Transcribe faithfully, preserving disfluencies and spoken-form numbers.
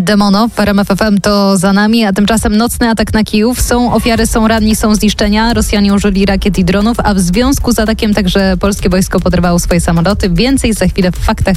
Demono w R M F F M to za nami, a tymczasem nocny atak na Kijów. Są ofiary, są ranni, są zniszczenia. Rosjanie użyli rakiet i dronów, a w związku z atakiem także polskie wojsko podrywało swoje samoloty. Więcej za chwilę w faktach.